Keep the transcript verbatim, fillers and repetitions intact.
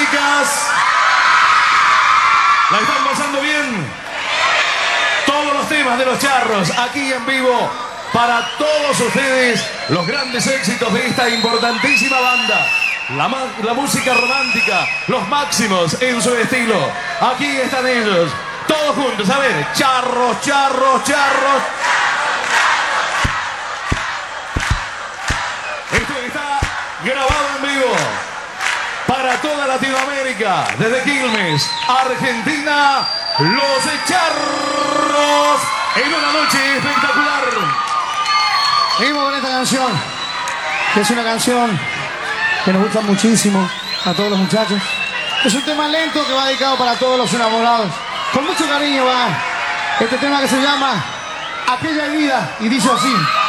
chicas? ¿La están pasando bien? Todos los temas de los charros aquí en vivo para todos ustedes, los grandes éxitos de esta importantísima banda. La, la música romántica, los máximos en su estilo. Aquí están ellos, todos juntos. A ver, charros, charros, charros. Esto está grabado en vivo para toda Latinoamérica, desde Quilmes, Argentina, los charros en una noche espectacular. Seguimos con esta canción, que es una canción que nos gusta muchísimo a todos los muchachos. Es un tema lento que va dedicado para todos los enamorados. Con mucho cariño va este tema que se llama Aquella Vida y dice así.